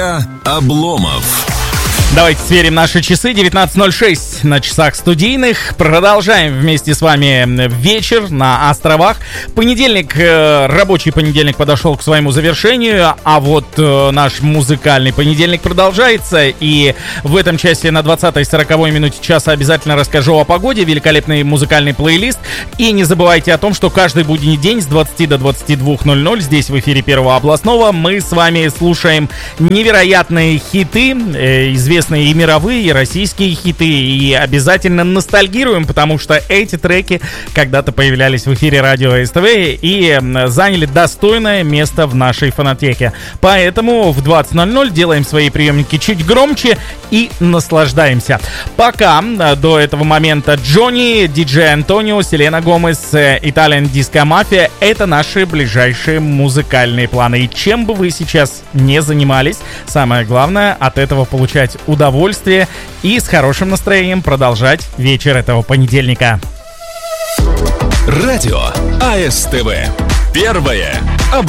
Обломов. Давайте сверим наши часы. 19:06 на часах студийных. Продолжаем вместе с вами вечер на островах. Понедельник, рабочий понедельник подошел к своему завершению, а вот наш музыкальный понедельник продолжается. И в этом часе на 20-й 40-й минуте часа обязательно расскажу о погоде. Великолепный музыкальный плейлист. И не забывайте о том, что каждый будний день с 20 до 22:00 здесь в эфире Первого областного мы с вами слушаем невероятные хиты, известные и мировые, и российские хиты, и обязательно ностальгируем, потому что эти треки когда-то появлялись в эфире радио СТВ и заняли достойное место в нашей фонотеке. Поэтому в 20:00 делаем свои приемники чуть громче и наслаждаемся. Пока до этого момента Джонни, диджей Антонио, Селена Гомес, Italian Disco Mafia — это наши ближайшие музыкальные планы. И чем бы вы сейчас не занимались, самое главное — от этого получать удовольствие и с хорошим настроением продолжать вечер этого понедельника. Радио АСТВ. Первое